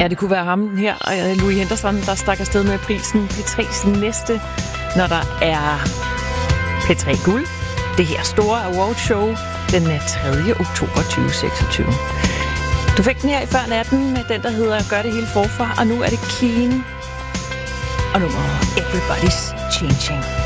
Ja, det kunne være ham her, Louis Henderson, der stak afsted med prisen P3's næste, når der er P3 Guld. Det her store awardshow den 3. oktober 2026. Du fik den her i før natten med den, der hedder Gør det hele forfra, og nu er det Keen og nummeret Everybody's Changing.